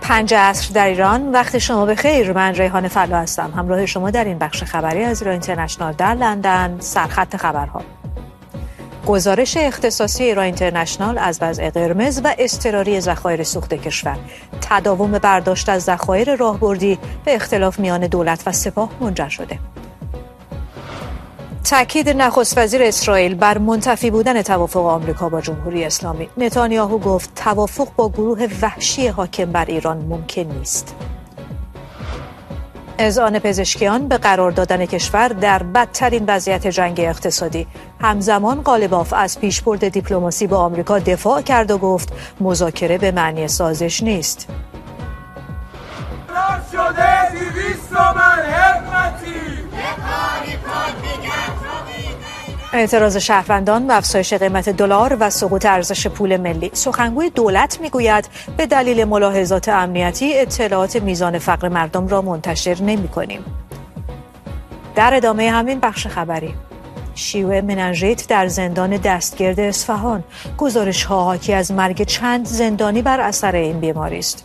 5 عصر در ایران. وقت شما بخیر. من ریحان فلا هستم. همراه شما در این بخش خبری از ایران اینترنشنال در لندن. سرخط خبرها: گزارش اختصاصی ایران اینترنشنال از وضع قرمز و اضطراری ذخایر سوخت کشور. تداوم برداشت از ذخایر راهبردی به اختلاف میان دولت و سپاه منجر شده. تاکید نخست وزیر اسرائیل بر منتفی بودن توافق آمریکا با جمهوری اسلامی. نتانیاهو گفت توافق با گروه وحشی حاکم بر ایران ممکن نیست. اذعان پزشکیان به قرار دادن کشور در بدترین وضعیت جنگ اقتصادی. همزمان قالباف از پیشبرد دیپلماسی با آمریکا دفاع کرد و گفت مذاکره به معنی سازش نیست. اعتراض شهروندان به افزایش قیمت دلار و سقوط ارزش پول ملی. سخنگوی دولت میگوید به دلیل ملاحظات امنیتی اطلاعات میزان فقر مردم را منتشر نمی‌کنیم. در ادامه همین بخش خبری: شیوع مننژیت در زندان دستگرد اصفهان. گزارش‌ها حاکی از مرگ چند زندانی بر اثر این بیماری است.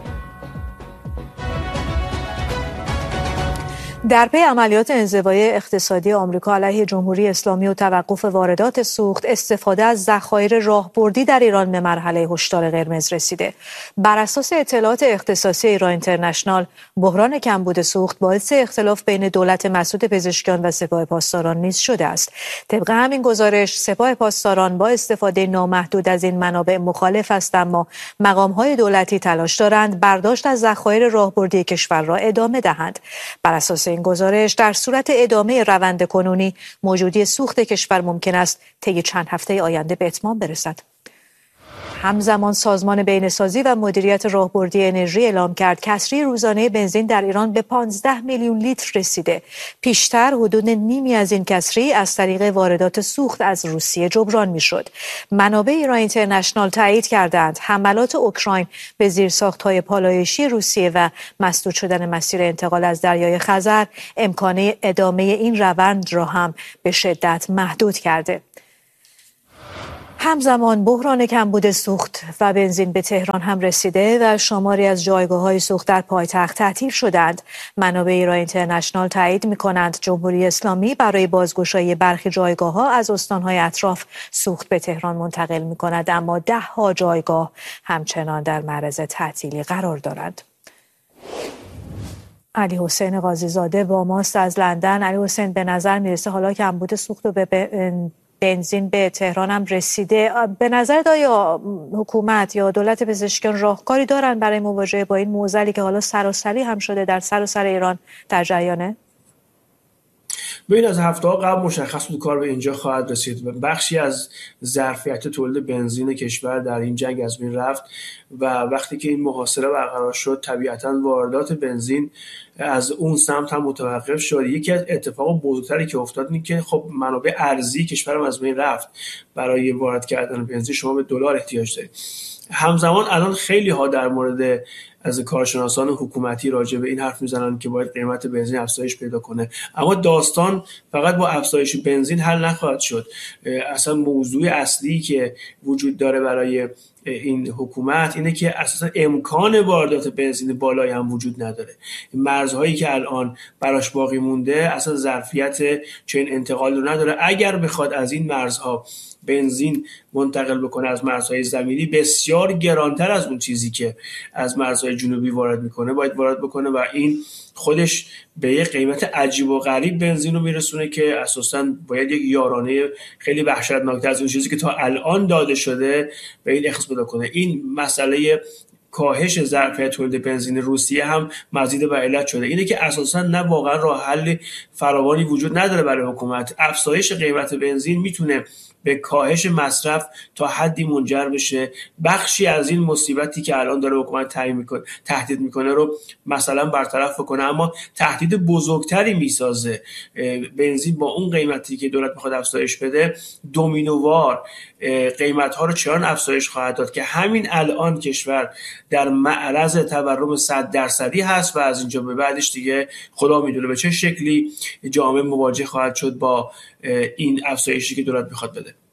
در پی عملیات انزوای اقتصادی آمریکا علیه جمهوری اسلامی و توقف واردات سوخت، استفاده از ذخایر راهبردی در ایران به مرحله هشدار قرمز رسیده. بر اساس اطلاعات اختصاصی ایران اینترنشنال، بحران کمبود سوخت باعث اختلاف بین دولت مسعود پزشکیان و سپاه پاسداران نیز شده است. طبق همین گزارش، سپاه پاسداران با استفاده نامحدود از این منابع مخالف است، اما مقام‌های دولتی تلاش دارند برداشت از ذخایر راهبردی کشور را ادامه دهند. بر اساس این گزارش، در صورت ادامه روند کنونی موجودی سوخت کشور ممکن است طی چند هفته آینده به اتمام برسد. همزمان سازمان بین‌سازی و مدیریت راهبردی انرژی اعلام کرد کسری روزانه بنزین در ایران به 15 میلیون لیتر رسیده. پیشتر حدود نیمی از این کسری از طریق واردات سوخت از روسیه جبران می‌شد. منابع ایران اینترنشنال تایید کردند حملات اوکراین به زیرساخت‌های پالایشی روسیه و مسدود شدن مسیر انتقال از دریای خزر امکان ادامه این روند را هم به شدت محدود کرده. همزمان بحران کمبود سوخت و بنزین به تهران هم رسیده و شماری از جایگاه‌های سوخت در پایتخت تعطیل شدند. منابع ایران اینترنشنال تایید می‌کنند جمهوری اسلامی برای بازگشایی برخی جایگاه‌ها از استان‌های اطراف سوخت به تهران منتقل می‌کند، اما 10 جایگاه همچنان در معرض تعطیلی قرار دارند. علی حسین قاضی‌زاده با ماست از لندن. علی حسین، به نظر میرسه حالا کمبود سوخت و بنزین به تهران هم رسیده. به نظر آیا حکومت یا دولت پزشکیان راهکاری دارن برای مواجهه با این معضلی که حالا سراسری هم شده در سراسر ایران در جریانه؟ ببین، از هفته‌ها قبل مشخص بود کار به اینجا خواهد رسید. بخشی از ظرفیت تولید بنزین کشور در این جنگ از بین رفت و وقتی که این محاصره برقرار شد طبیعتاً واردات بنزین از اون سمت هم متوقف شد. یکی از اتفاق بزرگتری که افتاد این که خب منابع ارزی کشورم از بین رفت. برای وارد کردن بنزین شما به دلار احتیاج دارید. همزمان الان خیلی ها در مورد از کارشناسان حکومتی راجع به این حرف میزنن که باید قیمت بنزین افزایش پیدا کنه، اما داستان فقط با افزایش بنزین حل نخواهد شد. اصلا موضوع اصلی که وجود داره برای این حکومت اینه که اساسا امکان واردات بنزین بالایی هم وجود نداره. مرزهایی که الان براش باقی مونده اصلا ظرفیت چنین انتقال رو نداره. اگر بخواد از این مرزها بنزین منتقل بکنه از مرزهای زمینی، بسیار گرانتر از اون چیزی که از مرزهای جنوبی وارد میکنه باید وارد بکنه و این خودش به یه قیمت عجیب و غریب بنزین رو میرسونه که اساساً باید یک یارانه خیلی وحشتناکتر از اون چیزی که تا الان داده شده به این اختصاص پیدا کنه. این مسئله کاهش ظرفیت تولید بنزین روسیه هم مزید بر علت شده. اینه که اساساً نه واقعا راه حل فراوانی وجود نداره برای حکومت. افزایش قیمت بنزین میتونه به کاهش مصرف تا حدی منجر بشه بخشی از این مصیبتی که الان داره حکومت تهدید میکنه رو مثلا برطرف بکنه، اما تهدید بزرگتری میسازه. بنزین با اون قیمتی که دولت میخواد افزایش بده دومینووار قیمت ها رو چنان افزایش خواهد داد که همین الان کشور در معرض تورم 100% هست و از اینجا به بعدش دیگه خدا میدونه به چه شکلی جامعه مواجه خواهد شد با این افزایشی که دولت میخواد بده.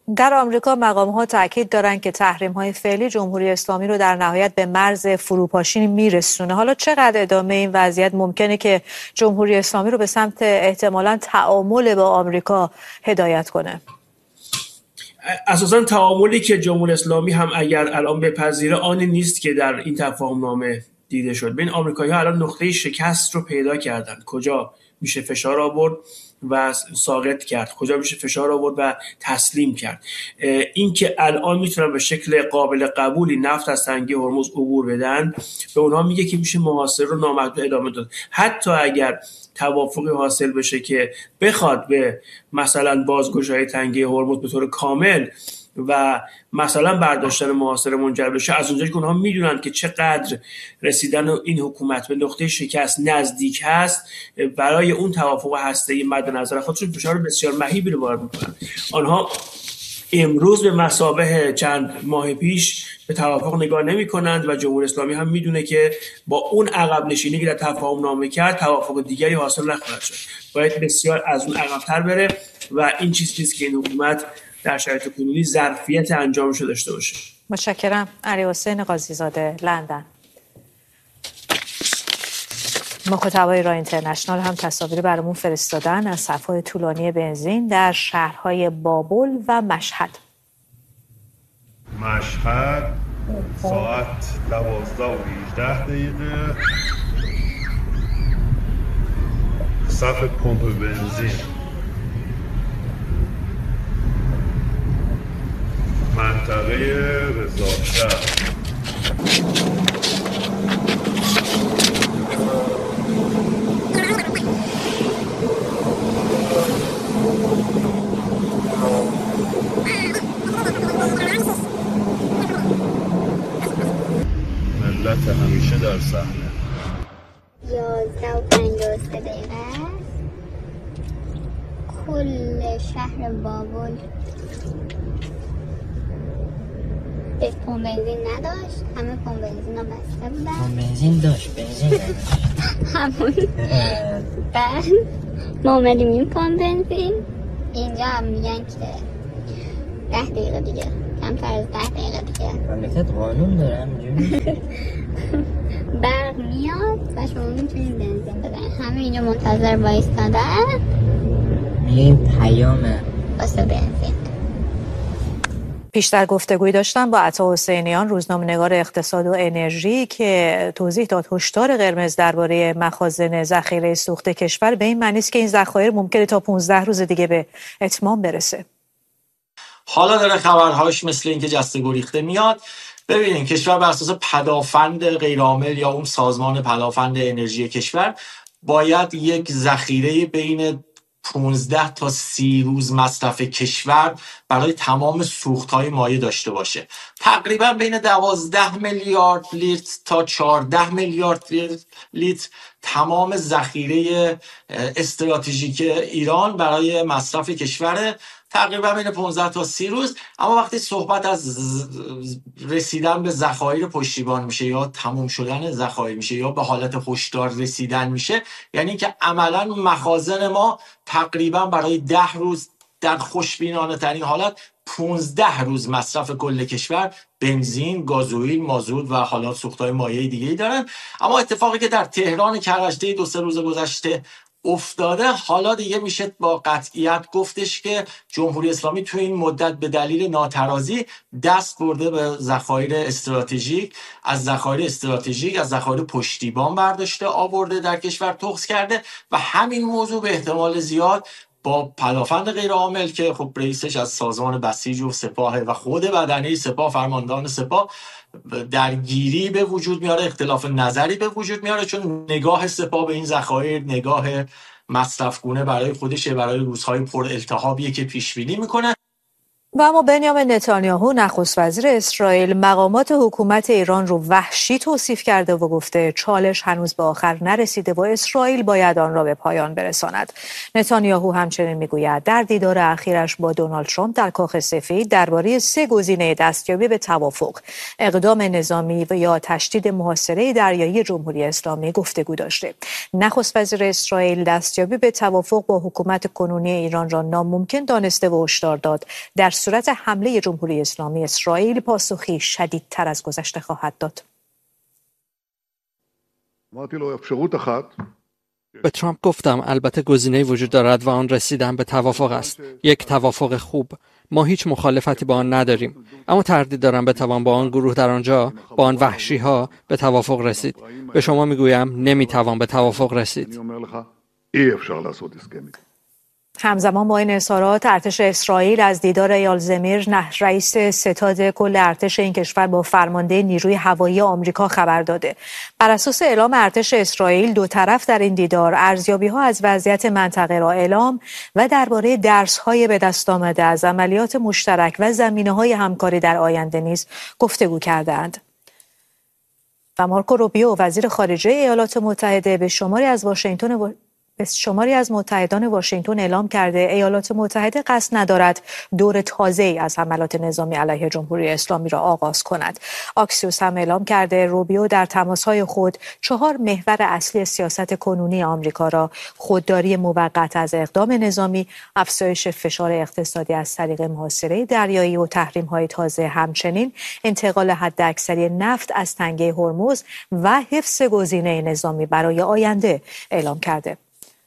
در آمریکا مقام‌ها تاکید دارند که تحریم‌های فعلی جمهوری اسلامی رو در نهایت به مرز فروپاشی میرسونه. حالا چقدر ادامه این وضعیت ممکنه که جمهوری اسلامی رو به سمت احتمالاً تعامل با آمریکا هدایت کنه؟ اساساً تعاملی که جمهوری اسلامی هم اگر الان بپذیره آنی نیست که در این تفاهم نامه دیده شد. ببین آمریکایی‌ها الان نقطه شکست رو پیدا کردن. کجا میشه فشار آورد و ساقط کرد، کجا میشه فشار آورد و تسلیم کرد. این که الان میتونن به شکل قابل قبولی نفت از تنگه هرمز عبور بدن به اونها میگه که میشه محاصره رو نامحدود ادامه داد. حتی اگر توافقی حاصل بشه که بخواد به مثلا بازگشایی تنگه هرمز به طور کامل و مثلا برداشتن محاصره منجر بشه، از اونجایی که اونها میدونن که چقدر رسیدن این حکومت به نقطه شکست نزدیک هست، برای اون توافق هسته‌ای مد نظر خودشون فشار بسیار مهیبی رو وارد میکنن. آنها امروز به مثابه چند ماه پیش به توافق نگاه نمی کنند و جمهوری اسلامی هم میدونه که با اون عقب نشینی که در تفاهم نامه کرد توافق دیگری حاصل نخواهد شد. باید بسیار از اون عقب‌تر بره و این چیزی که این حکومت در شرایط کنونی ظرفیت انجامش رو داشته باشه. متشکرم. علیحسین قاضی‌زاده، لندن. مکاتبای رای اینترنشنال هم تصاویری برامون فرستادن از صف‌های طولانی بنزین در شهرهای بابل و مشهد. مشهد ساعت 12:18 صف پمپ بنزین. منطقه رضاشهر. ملت همیشه در صحنه. 11:53 کل شهر بابل به پمپ بنزین نداشت، همه پمپ بنزین ها بسته بودن. پمپ بنزین داشت، بنزین نداشت. همون بعد ما اومدیم این پمپ بنزین، اینجا هم میگن که 10 دقیقه دیگه، کمتر از 10 دقیقه دیگه مملکت قانون داره همینجوری برق میاد و شما میتونید بنزین بدن. همه اینجا منتظر وایستادن، میگه این پیامه واسه بنزین. پیشتر گفتگویی داشتم با عطا حسینیان، روزنامه‌نگار اقتصاد و انرژی، که توضیح داد هشدار قرمز درباره مخازن ذخیره سوخت کشور به این معنی است که این ذخایر ممکنه تا 15 روز دیگه به اتمام برسه. حالا داره خبرهاش مثل اینکه جسته گریخته میاد. ببینید کشور بر اساس پدافند غیرعامل یا اون سازمان پدافند انرژی کشور باید یک ذخیره بین 15 تا 30 روز مصرف کشور برای تمام سوخت‌های مایع داشته باشه. تقریبا بین 12 میلیارد لیتر تا 14 میلیارد لیتر تمام ذخیره استراتژیک ایران برای مصرف کشور، تقریبا بین 15 تا 30 روز. اما وقتی صحبت از رسیدن به ذخایر پشتیبان میشه یا تموم شدن ذخایر میشه یا به حالت هشدار رسیدن میشه، یعنی که عملا مخازن ما تقریبا برای 10 روز در خوشبینانه ترین حالت 15 روز مصرف کل کشور بنزین، گازوئیل، مازوت و حالا سوخت‌های مایع دیگه‌ای دارن. اما اتفاقی که در تهران کرج‌ده 2-3 روز گذشته افتاده، حالا دیگه میشه با قطعیت گفتش که جمهوری اسلامی تو این مدت به دلیل ناترازی دست برده به ذخایر استراتژیک، از ذخایر پشتیبان برداشته آورده در کشور تخص کرده و همین موضوع به احتمال زیاد با پدافند غیرعامل که خب رئیسش از سازمان بسیج و سپاه و خود بدنه سپاه، فرماندهان سپاه، درگیری به وجود میاره، اختلاف نظری به وجود میاره، چون نگاه سپاه به این ذخایر نگاه مصرفگونه برای خودشه، برای روزهای پر التهابیه که پیش بینی میکنه. و اما بنیامین نتانیاهو نخست وزیر اسرائیل مقامات حکومت ایران رو وحشی توصیف کرده و گفته چالش هنوز به آخر نرسیده و اسرائیل باید آن را به پایان برساند. نتانیاهو همچنین میگوید در دیدار اخیرش با دونالد ترامپ در کاخ سفید درباره 3 گزینه دستیابی به توافق، اقدام نظامی و یا تشدید محاصره دریایی جمهوری اسلامی گفتگو داشته. نخست وزیر اسرائیل دستیابی به توافق با حکومت کنونی ایران را ناممکن دانسته و هشدار داد در صورت حمله جمهوری اسلامی اسرائیل پاسخی شدیدتر از گذشته خواهد داد. به ترامپ گفتم البته گزینه‌ای وجود دارد و آن رسیدن به توافق است. یک توافق خوب. ما هیچ مخالفتی با آن نداریم، اما تردید دارم بتوان با آن گروه در آنجا، با آن وحشی‌ها به توافق رسید. به شما میگویم نمیتوان به توافق رسید. همزمان با این اظهارات ارتش اسرائیل از دیدار ایال زمیر رئیس ستاد کل ارتش این کشور با فرمانده نیروی هوایی آمریکا خبر داده. بر اساس اعلام ارتش اسرائیل دو طرف در این دیدار ارزیابی‌ها از وضعیت منطقه را اعلام و درباره درس‌های به دست آمده از عملیات مشترک و زمینه‌های همکاری در آینده نیز گفتگو کردند. و مارکو روبیو وزیر خارجه ایالات متحده به شماری از متحدان واشنگتن اعلام کرده ایالات متحده قصد ندارد دور تازه‌ای از حملات نظامی علیه جمهوری اسلامی را آغاز کند. آکسیوس هم اعلام کرده روبیو در تماس‌های خود 4 محور اصلی سیاست کنونی آمریکا را خودداری موقت از اقدام نظامی، افزایش فشار اقتصادی از طریق محاصره دریایی و تحریم‌های تازه، همچنین انتقال حداکثری نفت از تنگه هرمز و حفظ گزینه نظامی برای آینده اعلام کرده.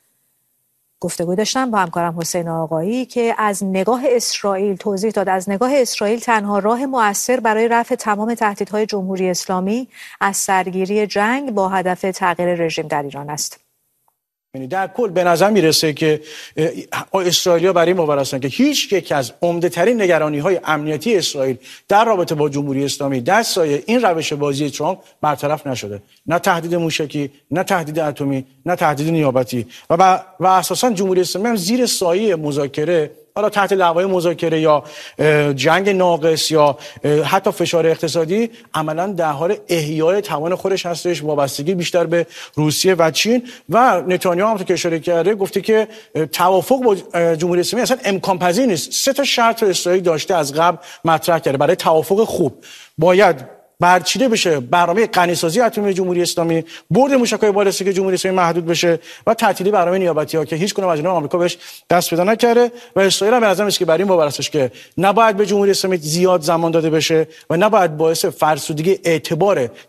گفتگو داشتم با همکارم حسین آقایی که از نگاه اسرائیل توضیح داد. از نگاه اسرائیل تنها راه مؤثر برای رفع تمام تهدیدهای جمهوری اسلامی از سرگیری جنگ با هدف تغییر رژیم در ایران است. در کل به نظر میرسه که اسرائیلیا برای این باور هستن که هیچ یک از عمده‌ترین نگرانی‌های امنیتی اسرائیل در رابطه با جمهوری اسلامی در سایه این روش بازی ترامپ برطرف نشده. نه تهدید موشکی، نه تهدید اتمی، نه تهدید نیابتی و اساساً جمهوری اسلامی هم زیر سایه مذاکره، حالا تحت لوای مذاکره یا جنگ ناقص یا حتی فشار اقتصادی، عملاً در حال احیای توان خودش هستش، وابستگی بیشتر به روسیه و چین. و نتانیاهو هم که اشاره کرده گفته که توافق با جمهوری اسلامی اصلا امکان پذیر نیست. 3 شرط رو اسرائیل داشته از قبل مطرح کرده برای توافق خوب. باید برچیده بشه برنامه غنیسازی اتمی جمهوری اسلامی، برد موشک‌های بالستیک جمهوری اسلامی محدود بشه و تعطیلی برنامه نیابتی‌ها که هیچ کدوم از اینا آمریکا بهش دست پیدا نکرده. و اسرائیل هم به نظر میاد که برای این باور هستش که نباید به جمهوری اسلامی زیاد زمان داده بشه و نباید باعث فرسودگی اعتبار